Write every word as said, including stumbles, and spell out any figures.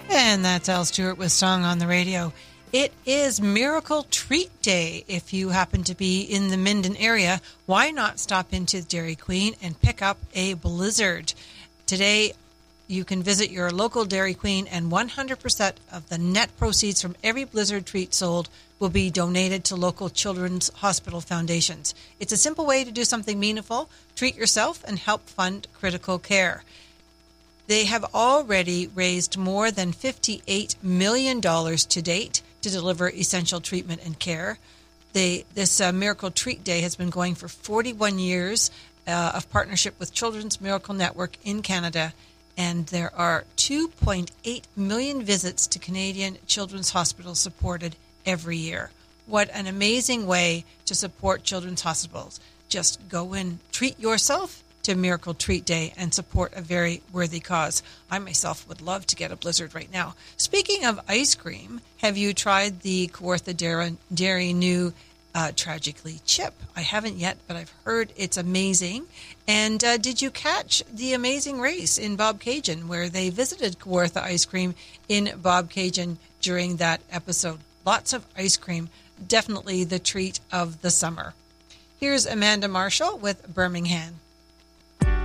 And that's Al Stewart with Song on the Radio. It is Miracle Treat Day. If you happen to be in the Minden area, why not stop into Dairy Queen and pick up a Blizzard? Today, you can visit your local Dairy Queen, and one hundred percent of the net proceeds from every Blizzard treat sold will be donated to local children's hospital foundations. It's a simple way to do something meaningful, treat yourself, and help fund critical care. They have already raised more than fifty-eight million dollars to date to deliver essential treatment and care. They, this uh, Miracle Treat Day has been going for forty-one years uh, of partnership with Children's Miracle Network in Canada, and there are two point eight million visits to Canadian children's hospitals supported every year. What an amazing way to support children's hospitals. Just go and treat yourself to Miracle Treat Day and support a very worthy cause. I myself would love to get a Blizzard right now. Speaking of ice cream, have you tried the Kawartha Dairy, Dairy new uh, Tragically Chip? I haven't yet, but I've heard it's amazing. And uh, did you catch the amazing race in Bobcaygeon where they visited Kawartha Ice Cream in Bobcaygeon during that episode? Lots of ice cream, definitely the treat of the summer. Here's Amanda Marshall with Birmingham.